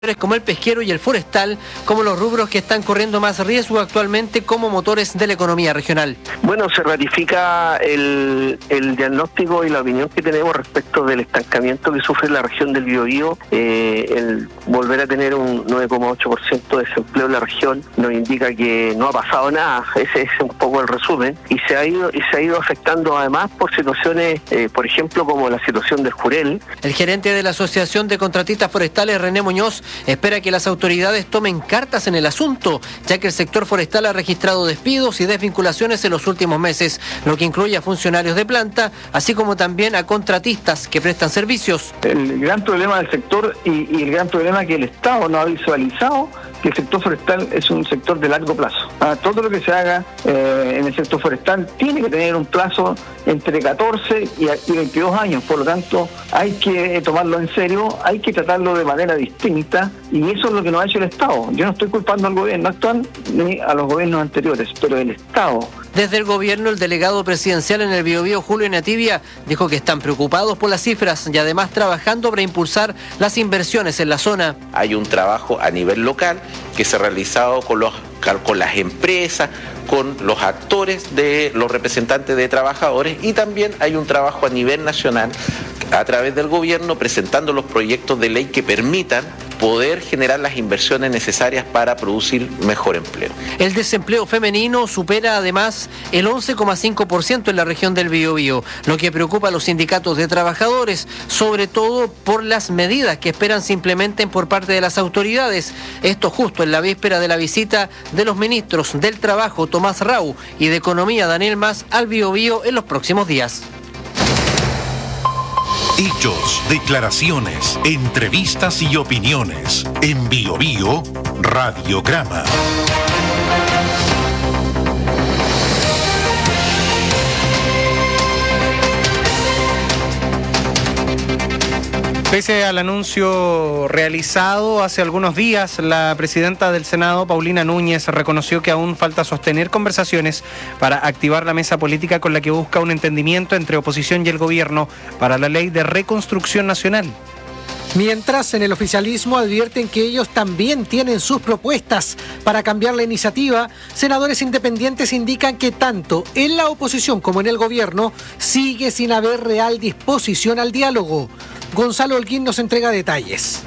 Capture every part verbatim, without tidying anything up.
como el pesquero y el forestal, como los rubros que están corriendo más riesgo actualmente como motores de la economía regional. Bueno, se ratifica el, el diagnóstico y la opinión que tenemos respecto del estancamiento que sufre la región del Biobío. Eh, el volver a tener un nueve coma ocho por ciento de desempleo en la región nos indica que no ha pasado nada. Ese es un poco el resumen. Y se ha ido, y se ha ido afectando además por situaciones, eh, por ejemplo, como la situación del Jurel. El gerente de la Asociación de Contratistas Forestales, René Muñoz, espera que las autoridades tomen cartas en el asunto, ya que el sector forestal ha registrado despidos y desvinculaciones en los últimos meses, lo que incluye a funcionarios de planta, así como también a contratistas que prestan servicios. El gran problema del sector y, y el gran problema que el Estado no ha visualizado, que el sector forestal es un sector de largo plazo. Ah, todo lo que se haga eh, en el sector forestal tiene que tener un plazo entre catorce y veintidós años, por lo tanto hay que tomarlo en serio, hay que tratarlo de manera distinta y eso es lo que no ha hecho el Estado. Yo no estoy culpando al gobierno actual ni a los gobiernos anteriores, pero el Estado. Desde el gobierno, el delegado presidencial en el Biobío, Julio Nativia, dijo que están preocupados por las cifras y además trabajando para impulsar las inversiones en la zona. Hay un trabajo a nivel local que se ha realizado con, los, con las empresas, con los actores, de los representantes de trabajadores, y también hay un trabajo a nivel nacional a través del gobierno presentando los proyectos de ley que permitan poder generar las inversiones necesarias para producir mejor empleo. El desempleo femenino supera además el once coma cinco por ciento en la región del Biobío, lo que preocupa a los sindicatos de trabajadores, sobre todo por las medidas que esperan se implementen por parte de las autoridades. Esto justo en la víspera de la visita de los ministros del Trabajo, Tomás Rau, y de Economía, Daniel Mas, al Biobío en los próximos días. Hechos, declaraciones, entrevistas y opiniones. En Biobío, Radiograma. Pese al anuncio realizado hace algunos días, la presidenta del Senado, Paulina Núñez, reconoció que aún falta sostener conversaciones para activar la mesa política con la que busca un entendimiento entre oposición y el gobierno para la ley de reconstrucción nacional. Mientras, en el oficialismo advierten que ellos también tienen sus propuestas para cambiar la iniciativa, senadores independientes indican que tanto en la oposición como en el gobierno sigue sin haber real disposición al diálogo. Gonzalo Holguín nos entrega detalles.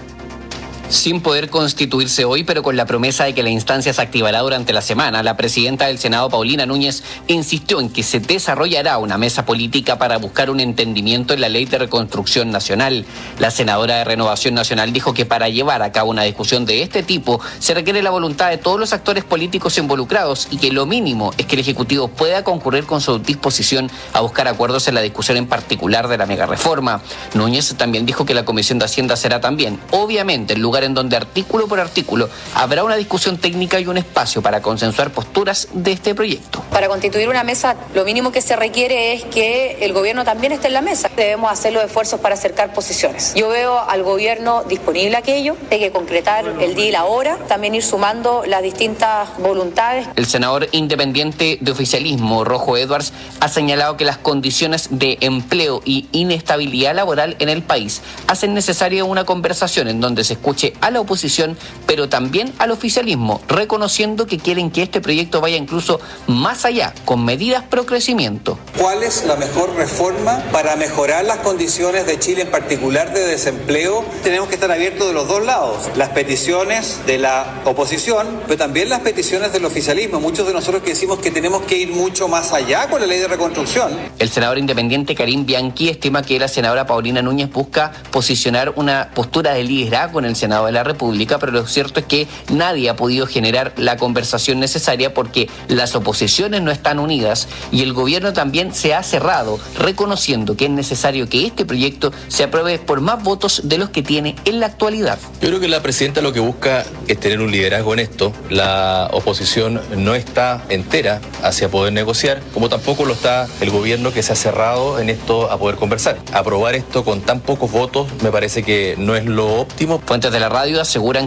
Sin poder constituirse hoy, pero con la promesa de que la instancia se activará durante la semana, la presidenta del Senado, Paulina Núñez, insistió en que se desarrollará una mesa política para buscar un entendimiento en la Ley de Reconstrucción Nacional. La senadora de Renovación Nacional dijo que para llevar a cabo una discusión de este tipo se requiere la voluntad de todos los actores políticos involucrados y que lo mínimo es que el Ejecutivo pueda concurrir con su disposición a buscar acuerdos en la discusión en particular de la megareforma. Núñez también dijo que la Comisión de Hacienda será también, obviamente, el lugar en donde artículo por artículo habrá una discusión técnica y un espacio para consensuar posturas de este proyecto. Para constituir una mesa, lo mínimo que se requiere es que el gobierno también esté en la mesa. Debemos hacer los esfuerzos para acercar posiciones. Yo veo al gobierno disponible a aquello, hay que concretar el día y la hora, también ir sumando las distintas voluntades. El senador independiente de oficialismo, Rojo Edwards, ha señalado que las condiciones de empleo y inestabilidad laboral en el país hacen necesaria una conversación en donde se escuche a la oposición, pero también al oficialismo, reconociendo que quieren que este proyecto vaya incluso más allá, con medidas pro crecimiento. ¿Cuál es la mejor reforma para mejorar las condiciones de Chile, en particular de desempleo? Tenemos que estar abiertos de los dos lados, las peticiones de la oposición, pero también las peticiones del oficialismo. Muchos de nosotros que decimos que tenemos que ir mucho más allá con la ley de reconstrucción. El senador independiente Karim Bianchi estima que la senadora Paulina Núñez busca posicionar una postura de liderazgo en el Senado de la República, pero lo cierto es que nadie ha podido generar la conversación necesaria porque las oposiciones no están unidas y el gobierno también se ha cerrado, reconociendo que es necesario que este proyecto se apruebe por más votos de los que tiene en la actualidad. Yo creo que la presidenta lo que busca es tener un liderazgo en esto. La oposición no está entera hacia poder negociar, como tampoco lo está el gobierno, que se ha cerrado en esto a poder conversar. Aprobar esto con tan pocos votos me parece que no es lo óptimo. Fuentes de la radio aseguran que la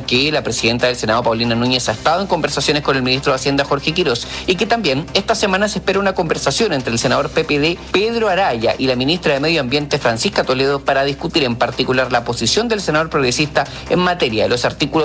presidenta del Senado, Paulina Núñez, ha estado en conversaciones con el ministro de Hacienda, Jorge Quirós, y que también esta semana se espera una conversación entre el senador P P D, Pedro Araya, y la ministra de Medio Ambiente, Francisca Toledo, para discutir en particular la posición del senador progresista en materia de los artículos